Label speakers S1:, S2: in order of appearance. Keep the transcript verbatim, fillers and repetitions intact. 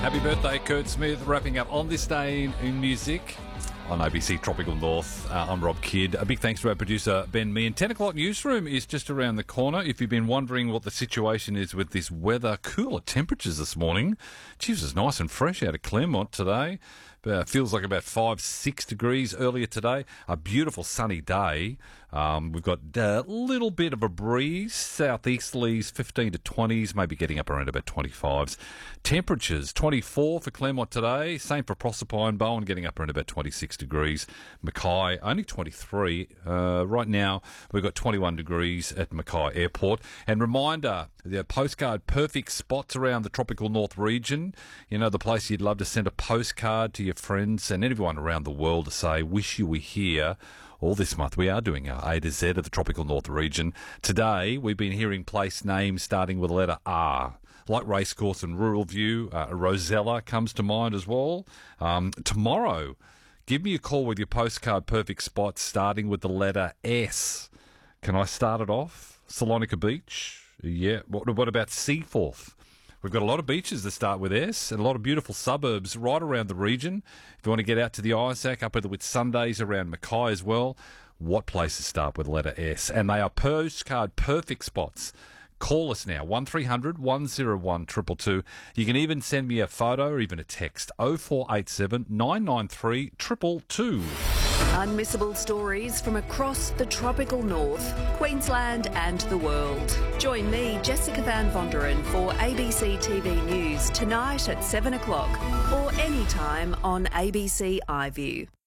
S1: Happy birthday, Kurt Smith, wrapping up on this day in, in music on A B C Tropical North. Uh, I'm Rob Kidd. A big thanks to our producer, Ben Meehan. ten o'clock newsroom is just around the corner. If you've been wondering what the situation is with this weather, cooler temperatures this morning. Geez, it's nice and fresh out of Claremont today. Uh, feels like about five, six degrees earlier today. A beautiful sunny day. Um, we've got a little bit of a breeze, southeasterlies, fifteen to twenties, maybe getting up around about twenty-fives. Temperatures, twenty-four for Claremont today. Same for Proserpine, Bowen, getting up around about twenty-six degrees. Mackay, only twenty-three. Uh, right now, we've got twenty-one degrees at Mackay Airport. And reminder, the postcard perfect spots around the Tropical North region. You know, the place you'd love to send a postcard to your friends and everyone around the world to say, wish you were here. All this month we are doing our A to Z of the Tropical North region. Today we've been hearing place names starting with the letter R, like Racecourse and Rural View. Uh, Rosella comes to mind as well. Um, tomorrow, give me a call with your postcard perfect spots starting with the letter S. Can I start it off? Salonika Beach? Yeah. What, what about Seaforth? We've got a lot of beaches that start with S and a lot of beautiful suburbs right around the region. If you want to get out to the Isaac, up with Sundays around Mackay as well, what places start with the letter S? And they are postcard perfect spots. Call us now, one three hundred one oh one two two two. You can even send me a photo or even a text, oh four eight seven nine nine three two two two.
S2: Unmissable stories from across the tropical north, Queensland and the world. Join me, Jessica Van Vonderen, for A B C T V News tonight at seven o'clock or anytime on A B C iView.